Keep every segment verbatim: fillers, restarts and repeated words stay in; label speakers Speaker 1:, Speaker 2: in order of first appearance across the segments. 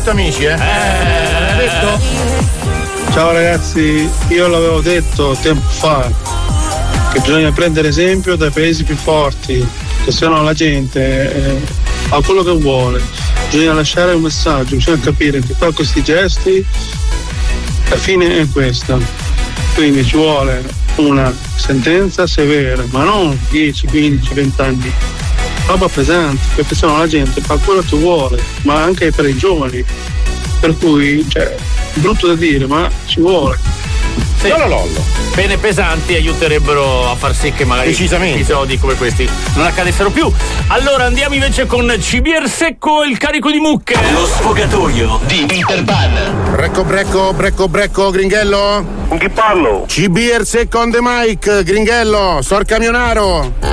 Speaker 1: detto, amici, eh? Eh, detto?
Speaker 2: Ciao ragazzi, io l'avevo detto tempo fa che bisogna prendere esempio dai paesi più forti, che se no la gente eh, ha quello che vuole. Bisogna lasciare un messaggio, bisogna capire che fa questi gesti, la fine è questa. Quindi ci vuole una sentenza severa, ma non dieci, quindici, venti anni. Roba pesante, perché sennò la gente fa quello che vuole, ma anche per i giovani. Per cui, cioè, brutto da dire, ma ci vuole.
Speaker 3: Sì. Lollo lollo. Pene pesanti aiuterebbero a far sì che magari episodi come questi non accadessero più. Allora andiamo invece con Cibier Secco e il carico di mucche.
Speaker 4: Lo sfogatoio di Peter Pan.
Speaker 1: Brecco brecco brecco brecco Gringhello.
Speaker 5: Con chi parlo?
Speaker 1: Cibier Secco on the mic, Gringhello, Sor Camionaro.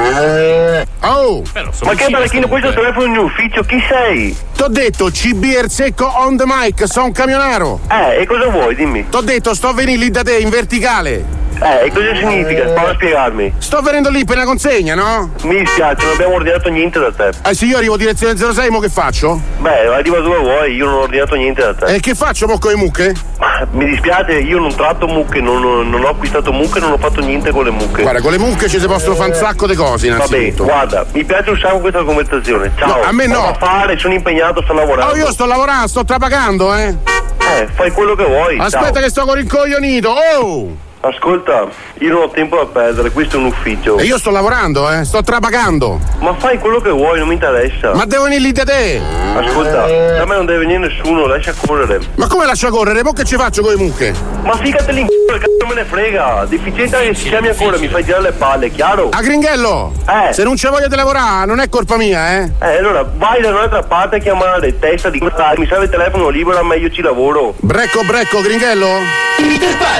Speaker 1: Oh!
Speaker 5: Ma che baracchino, questo è il telefono in ufficio, chi sei?
Speaker 1: T'ho detto C B R Secco on the mic, sono un camionaro.
Speaker 5: Eh, e cosa vuoi, dimmi?
Speaker 1: T'ho detto sto venendo lì da te in verticale.
Speaker 5: Eh, e cosa significa? Prova a spiegarmi.
Speaker 1: Sto venendo lì per una consegna, no?
Speaker 5: Mi dispiace, non abbiamo ordinato niente da te.
Speaker 1: Eh sì, io arrivo direzione zero sei, mo che faccio?
Speaker 5: Beh, arriva dove vuoi, io non ho ordinato niente da te.
Speaker 1: E che faccio mo con le mucche?
Speaker 5: Ma, mi dispiace, io non tratto mucche, non, non, non ho acquistato mucche, non ho fatto niente con le mucche.
Speaker 1: Guarda, con le mucche ci si possono fare un sacco di cose innanzitutto.
Speaker 5: Vabbè, guarda, mi piace un sacco questa conversazione. Ciao.
Speaker 1: No, a me no.
Speaker 5: Ho da fare, sono impegnato, sto lavorando.
Speaker 1: Oh, io sto lavorando, sto trapagando, eh.
Speaker 5: Eh, fai quello che vuoi.
Speaker 1: Aspetta,
Speaker 5: ciao.
Speaker 1: che sto con il coglionito, oh!
Speaker 5: Ascolta, io non ho tempo da perdere, questo è un ufficio.
Speaker 1: E io sto lavorando, eh, sto trapagando.
Speaker 5: Ma fai quello che vuoi, non mi interessa.
Speaker 1: Ma devo venire lì da te.
Speaker 5: Ascolta, da me non deve venire nessuno, lascia correre.
Speaker 1: Ma come lascia correre? Ma che ci faccio con le mucche?
Speaker 5: Ma ficateli in c***o, che cazzo me ne frega. Deficiente che si chiami ancora, mi fai tirare le palle, chiaro?
Speaker 1: A Gringhello!
Speaker 5: Eh.
Speaker 1: Se non c'è voglia di lavorare, non è colpa mia, eh?
Speaker 5: Eh, allora, vai da un'altra parte a chiamare, testa di c***o, mi serve il telefono libero, ma io ci lavoro.
Speaker 1: Brecco, brecco, Gringhello?
Speaker 4: Peter Pan.